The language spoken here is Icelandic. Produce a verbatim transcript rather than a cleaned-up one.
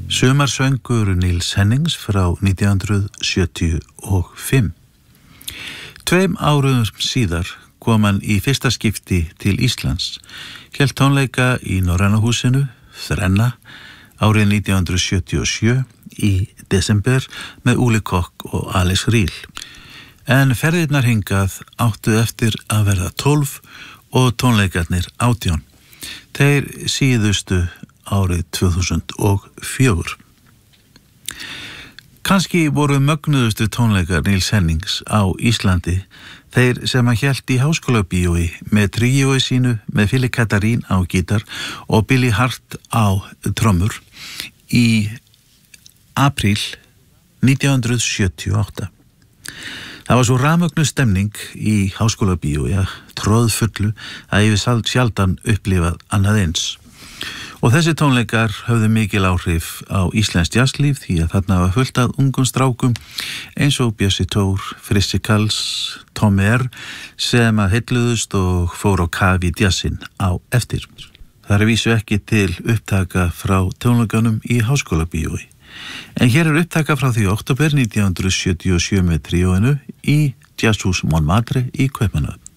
Sumarsöngur Níls Hennings frá nítján hundruð sjötíu og fimm. Tveim árum síðar kom hann í fyrsta skipti til Íslands, hélt tónleika í Norræna húsinu, Þrenna, árið nítján hundruð sjötíu og sjö í desember með Úli Kokk og Alex Reel. En ferðirnar hingað áttu eftir að verða tólf og tónleikarnir átján. Þeir síðustu árið tvö þúsund og fjögur. Kanski voru mögnuðustu tónleikar Níls Hennings á Íslandi þeir sem hann hélt í Háskólabíói með tríói sínu með Philip Katarín á gítar og Billy Hart á trommur í apríl nítján hundruð sjötíu og átta. Það var svo rafmögnuð stemning í Háskólabíói, ja, tróðfullu að ég við sjaldan upplifað annað eins. Og þessi tónleikar höfðu mikil áhrif á íslenskt jazzlíf því að þarna var fullt af ungum strákum eins og Bjössi Tór, Frissi Karls, Tommy R sem að heilluðust og fór á kaf í jazzinn á eftir. Það er að vísu ekki til upptaka frá tónleikunum í Háskólabíói. En hér er upptaka frá því október nítján hundruð sjötíu og sjö með tríóinu í Jazzhús Montmartre í Kaupmannahöfn.